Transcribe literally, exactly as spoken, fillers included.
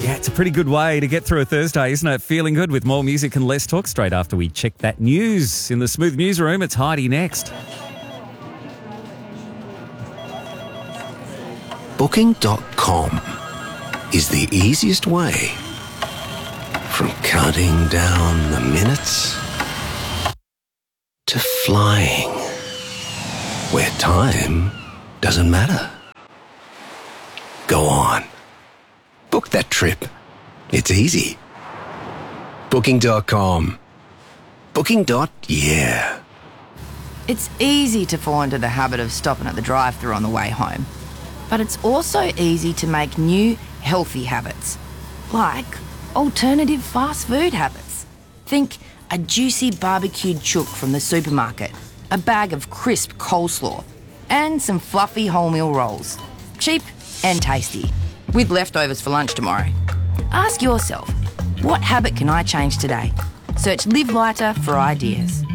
Yeah, it's a pretty good way to get through a Thursday, isn't it? Feeling good with more music and less talk straight after we check that news. In the Smooth Newsroom, it's Heidi next. Booking dot com is the easiest way from counting down the minutes to flying where time doesn't matter. Go on. Book that trip. It's easy. Booking dot com. Booking. Yeah. It's easy to fall into the habit of stopping at the drive-thru on the way home. But it's also easy to make new, healthy habits, like alternative fast food habits. Think a juicy barbecued chook from the supermarket, a bag of crisp coleslaw, and some fluffy wholemeal rolls. Cheap and tasty, with leftovers for lunch tomorrow. Ask yourself, what habit can I change today? Search Live Lighter for ideas.